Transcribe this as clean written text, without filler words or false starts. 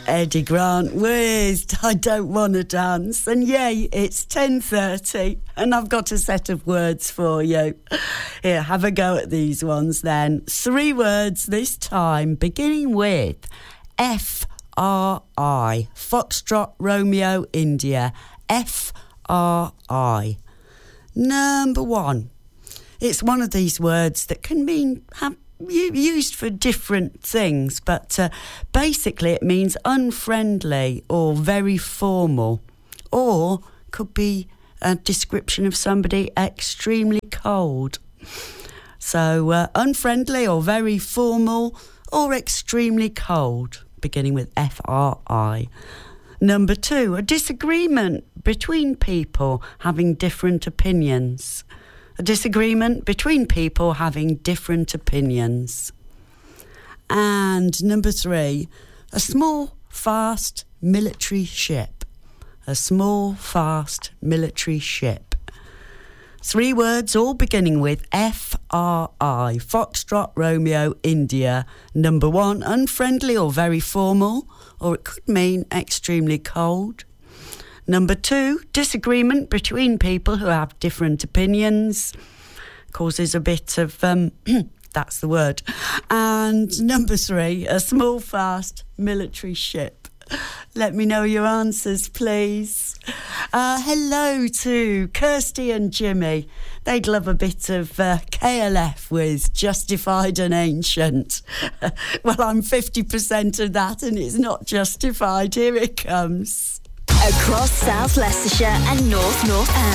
Eddie Grant with I Don't Wanna Dance. And yay, it's 10:30 and I've got a set of words for you. Here, have a go at these ones then. 3 words this time, beginning with F-R-I. Foxtrot, Romeo, India. F-R-I. Number 1. It's one of these words that can mean used for different things, but basically it means unfriendly or very formal, or could be a description of somebody extremely cold. So unfriendly or very formal or extremely cold, beginning with F-R-I. Number 2, a disagreement between people having different opinions. A disagreement between people having different opinions. And number 3, a small, fast military ship. A small, fast military ship. 3 words, all beginning with F-R-I. Foxtrot, Romeo, India. Number 1, unfriendly or very formal, or it could mean extremely cold. Number 2, disagreement between people who have different opinions. Causes a bit of, that's the word. And number 3, a small, fast military ship. Let me know your answers, please. Hello to Kirsty and Jimmy. They'd love a bit of KLF with Justified and Ancient. Well, I'm 50% of that and it's not justified. Here it comes. Across South Leicestershire and North North